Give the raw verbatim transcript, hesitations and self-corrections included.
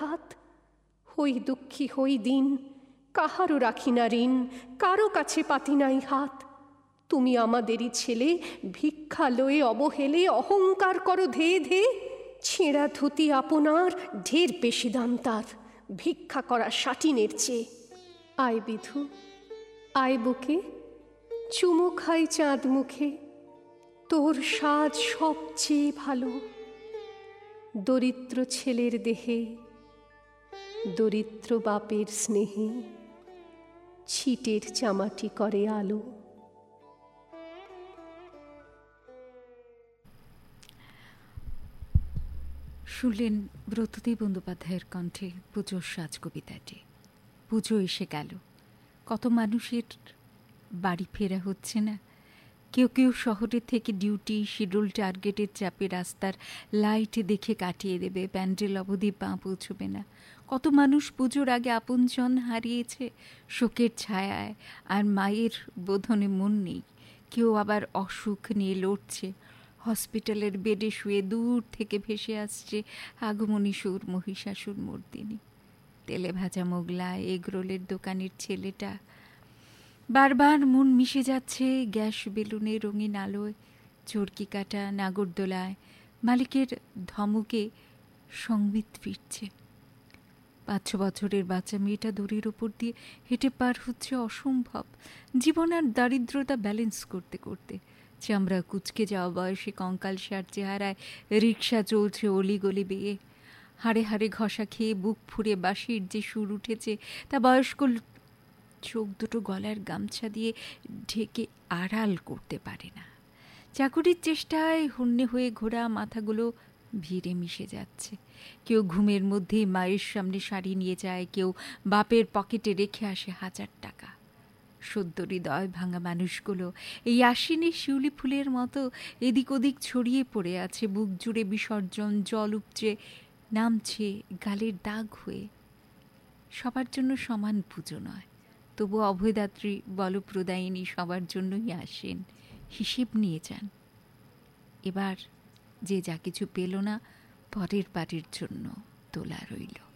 হাত। হই দুঃখী হই দিন, কাহারও রাখি না ঋণ, কারো কাছে পাতি নাই হাত। তুমি আমাদেরই ছেলে, ভিক্ষা লয়ে অবহেলে অহংকার করো ধে ধে। ছেঁড়া ধুতি আপনার, ঢের বেশি দাম তার, ভিক্ষা করা সাটিনের চেয়ে। আয় বিধু, আয় বুকে, চুমু খাই চাঁদ মুখে, তোর সাজ সবচেয়ে ভালো। দরিদ্র ছেলের দেহে, দরিদ্র বাপের স্নেহে, ছিটের চামাটি করে আলো। শুনলেন ব্রততী বন্দ্যোপাধ্যায়ের কণ্ঠে পুজোর সাজ কবিতাটি। পুজো এসে গেল, কত মানুষের বাড়ি ফেরা হচ্ছে না। কেউ কেউ শহরের থেকে ডিউটি, শিডিউল টার্গেটের চাপে রাস্তার লাইট দেখে কাটিয়ে দেবে, প্যান্ডেল অবধি পা পৌঁছবে না। কত মানুষ পুজোর আগে আপনজন হারিয়েছে শোকের ছায়ায়, আর মায়ের বোধনে মন নেই। কেউ আবার অসুখ নিয়ে লড়ছে, হসপিটালের বেডে শুয়ে দূর থেকে ভেসে আসছে আগমনী সুর মহিষাসুর মর্দিনী। তেলে ভাজা মোগলাই, এগরোলের দোকানের ছেলেটা বারবার মন মিশে যাচ্ছে গ্যাস বেলুনে, রঙিন আলোয়, চরকি কাটা নাগরদোলায় মালিকের ধমকে সংবিত ফিরছে। পাঁচ ছ বছরের বাচ্চা মেয়েটা দড়ির ওপর দিয়ে হেঁটে পার হচ্ছে অসম্ভব জীবন আর দারিদ্রতা ব্যালেন্স করতে করতে। চামড়া কুচকে যাওয়া বয়সে কঙ্কালসার চেহারায় রিক্সা চলছে অলিগলি বেয়ে। হাড়ে হাড়ে ঘষা খেয়ে বুক ফুঁড়ে বাঁশির যে সুর উঠেছে তা বয়স্ক চোখ দুটো গলার গামছা দিয়ে ঢেকে আড়াল করতে পারে না। চাকুরির চেষ্টায় হন্যে হয়ে ঘোরা মাথাগুলো ভিড়ে মিশে যাচ্ছে। কেউ ঘুমের মধ্যেই মায়ের সামনে শাড়ি নিয়ে যায়, কেউ বাপের পকেটে রেখে আসে হাজার টাকা। সদ্য হৃদয় ভাঙা মানুষগুলো এই আশ্বিনের শিউলি ফুলের মতো এদিক ওদিক ছড়িয়ে পড়ে আছে, বুক জুড়ে বিসর্জন, জল উপচে নামছে গালের দাগ হয়ে। সবার জন্য সমান পুজো নয়, তবু অভয়দাত্রী বলপ্রদায়িনী সবার জন্যই আসেন, হিসেব নিয়ে যান। এবার যে যা কিছু পেল না, পরের বাড়ির জন্য তোলা রইল।